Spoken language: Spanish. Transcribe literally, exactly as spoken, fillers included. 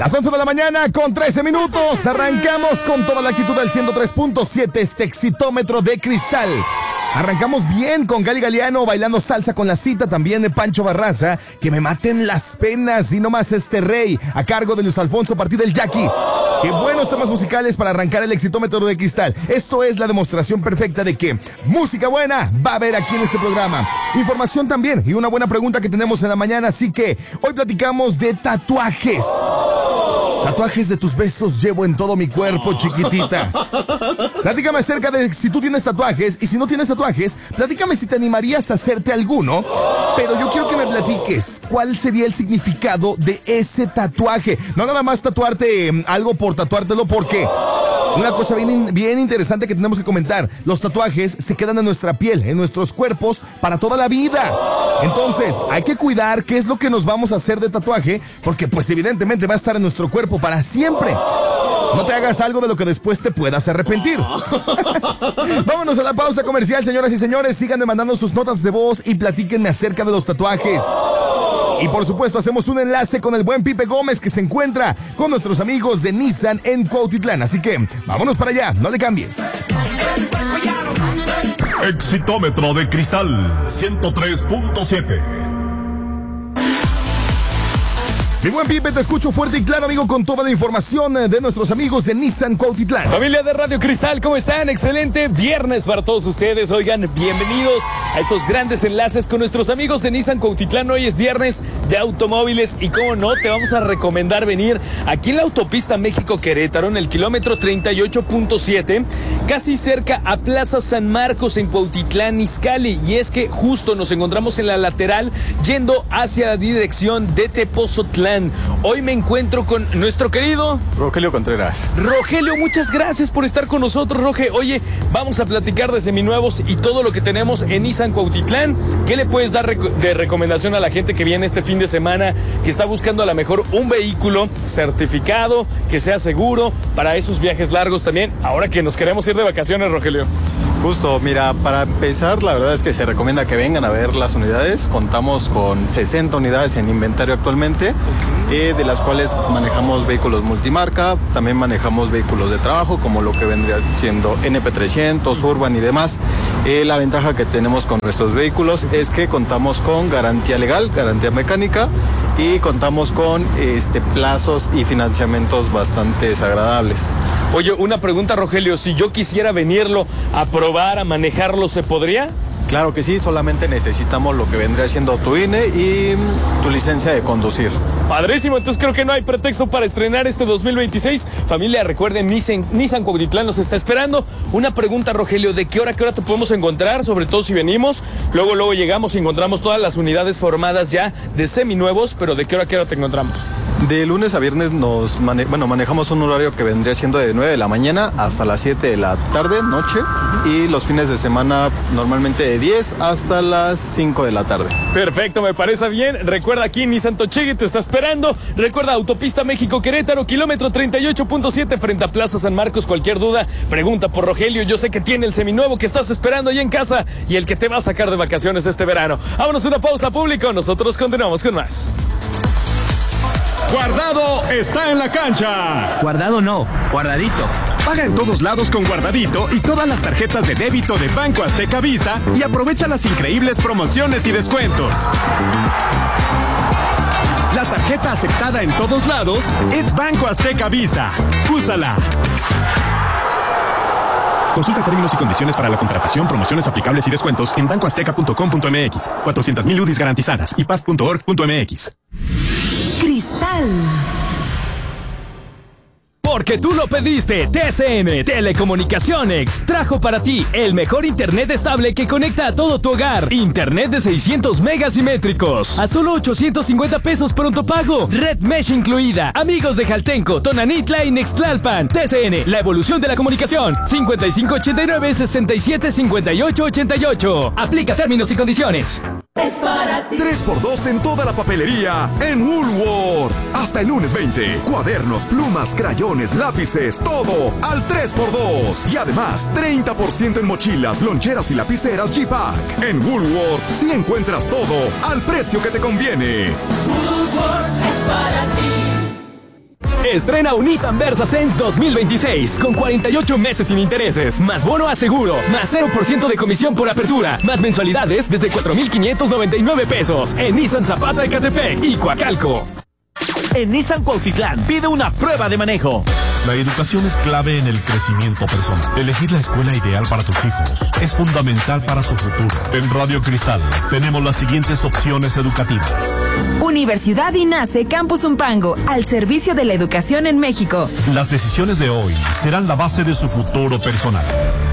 Las once de la mañana con trece minutos. Arrancamos con toda la actitud del ciento tres punto siete, este Exitómetro de Cristal. Arrancamos bien con Gali Galeano bailando salsa con la cita también de Pancho Barraza. Que me maten las penas y no más este rey, a cargo de Luis Alfonso a partir del Jackie. Qué buenos temas musicales para arrancar el Exitómetro de Cristal. Esto es la demostración perfecta de que música buena va a haber aquí en este programa. Información también y una buena pregunta que tenemos en la mañana. Así que hoy platicamos de tatuajes. Tatuajes de tus besos llevo en todo mi cuerpo, chiquitita. Platícame acerca de si tú tienes tatuajes, y si no tienes tatuajes, platícame si te animarías a hacerte alguno. Pero yo quiero que me platiques cuál sería el significado de ese tatuaje. No nada más tatuarte eh, algo por tatuártelo, porque una cosa bien, bien interesante que tenemos que comentar: los tatuajes se quedan en nuestra piel, en nuestros cuerpos, para toda la vida. Entonces, hay que cuidar qué es lo que nos vamos a hacer de tatuaje, porque pues evidentemente va a estar en nuestro cuerpo para siempre. No te hagas algo de lo que después te puedas arrepentir. Vámonos a la pausa comercial, señoras y señores. Síganme mandando sus notas de voz y platíquenme acerca de los tatuajes. Y por supuesto hacemos un enlace con el buen Pipe Gómez, que se encuentra con nuestros amigos de Nissan en Cuautitlán. Así que vámonos para allá, no le cambies. Exitómetro de Cristal ciento tres punto siete. Mi buen Pipe, te escucho fuerte y claro, amigo, con toda la información de nuestros amigos de Nissan Cuautitlán. Familia de Radio Cristal, ¿cómo están? Excelente viernes para todos ustedes. Oigan, bienvenidos a estos grandes enlaces con nuestros amigos de Nissan Cuautitlán. Hoy es viernes de automóviles y, como no, te vamos a recomendar venir aquí en la autopista México-Querétaro, en el kilómetro treinta y ocho punto siete, casi cerca a Plaza San Marcos en Cuautitlán, Izcalli. Y es que justo nos encontramos en la lateral yendo hacia la dirección de Tepozotlán. Hoy me encuentro con nuestro querido Rogelio Contreras. Rogelio, muchas gracias por estar con nosotros, Roge. Oye, vamos a platicar de seminuevos y todo lo que tenemos en Nissan Cuautitlán. ¿Qué le puedes dar de recomendación a la gente que viene este fin de semana, que está buscando a lo mejor un vehículo certificado, que sea seguro para esos viajes largos también, ahora que nos queremos ir de vacaciones, Rogelio? Justo, mira, para empezar, la verdad es que se recomienda que vengan a ver las unidades. Contamos con sesenta unidades en inventario actualmente, eh, de las cuales manejamos vehículos multimarca, también manejamos vehículos de trabajo, como lo que vendría siendo N P trescientos, Urban y demás. Eh, la ventaja que tenemos con nuestros vehículos es que contamos con garantía legal, garantía mecánica, y contamos con este, plazos y financiamientos bastante agradables. Oye, una pregunta, Rogelio, si yo quisiera venirlo a probar, a manejarlo, ¿se podría? Claro que sí, solamente necesitamos lo que vendría siendo tu I N E y tu licencia de conducir. Padrísimo, entonces creo que no hay pretexto para estrenar este dos mil veintiséis. Familia, recuerden, Nissan, Nissan Cuautitlán nos está esperando. Una pregunta, Rogelio, ¿de qué hora, qué hora te podemos encontrar? Sobre todo si venimos, luego, luego llegamos y encontramos todas las unidades formadas ya de seminuevos, pero ¿de qué hora, qué hora te encontramos? De lunes a viernes nos mane- bueno, manejamos un horario que vendría siendo de nueve de la mañana hasta las siete de la tarde, noche, y los fines de semana normalmente de diez hasta las cinco de la tarde. Perfecto, me parece bien. Recuerda, aquí Nissan Tochegui te está esperando. Recuerda, autopista México-Querétaro, kilómetro treinta y ocho punto siete, frente a Plaza San Marcos. Cualquier duda, pregunta por Rogelio. Yo sé que tiene el seminuevo que estás esperando allá en casa y el que te va a sacar de vacaciones este verano. Vámonos a una pausa, público. Nosotros continuamos con más. Guardado está en la cancha. Guardado no, guardadito. Paga en todos lados con Guardadito y todas las tarjetas de débito de Banco Azteca Visa y aprovecha las increíbles promociones y descuentos. La tarjeta aceptada en todos lados es Banco Azteca Visa. Úsala. Consulta términos y condiciones para la contratación, promociones aplicables y descuentos en banco azteca punto com punto m x. cuatrocientas mil U D Is garantizadas y paf punto org punto m x. Cristal. Porque tú lo pediste, T C N Telecomunicaciones trajo para ti el mejor internet estable que conecta a todo tu hogar. Internet de seiscientos megas simétricos a solo ochocientos cincuenta pesos pronto pago. Red Mesh incluida. Amigos de Jaltenco, Tonanitla y Nextlalpan. T C N, la evolución de la comunicación. cincuenta y cinco ochenta y nueve sesenta y siete cincuenta y ocho ochenta y ocho. Aplica términos y condiciones. Es para ti. tres por dos en toda la papelería en Woolworth. Hasta el lunes veinte. Cuadernos, plumas, crayones, lápices, todo al tres por dos. Y además, treinta por ciento en mochilas, loncheras y lapiceras G-Pack. En Woolworth sí encuentras todo al precio que te conviene. Woolworth es para ti. Estrena un Nissan Versa Sense dos mil veintiséis con cuarenta y ocho meses sin intereses, más bono a seguro, más cero por ciento de comisión por apertura, más mensualidades desde cuatro mil quinientos noventa y nueve pesos en Nissan Zapata Ecatepec y Coacalco. En Nissan Cuautitlán pide una prueba de manejo. La educación es clave en el crecimiento personal. Elegir la escuela ideal para tus hijos es fundamental para su futuro. En Radio Cristal tenemos las siguientes opciones educativas. Universidad INACE Campus Umpango, al servicio de la educación en México. Las decisiones de hoy serán la base de su futuro personal.